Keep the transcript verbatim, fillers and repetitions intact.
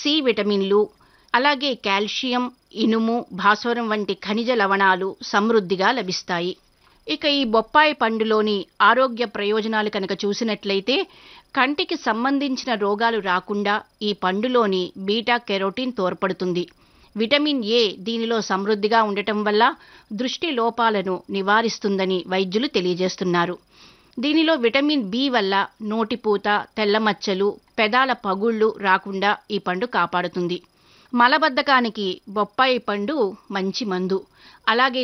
C విటమిన్లు, అలాగే calcium, ఇనుము, భాస్వరం వంటి ఖనిజ లవణాలు సమృద్ధిగా లభిస్తాయి. ఇక ఈ బొప్పాయి పండులోని ఆరోగ్య ప్రయోజనాలు కనుక చూసినట్లయితే కంటికి సంబంధించిన రోగాలు రాకుండా ఈ పండులోని బీటా కెరోటిన్ తోడ్పడుతుంది. విటమిన్ ఏ దీనిలో సమృద్ధిగా ఉండటం వల్ల దృష్టి లోపాలను నివారిస్తుందని వైద్యులు తెలియజేస్తున్నారు. దీనిలో విటమిన్ బి వల్ల నోటిపూత, తెల్లమచ్చలు, పెదాల పగుళ్లు రాకుండా ఈ పండు కాపాడుతుంది. మలబద్ధకానికి బొప్పాయి పండు మంచి మందు. అలాగే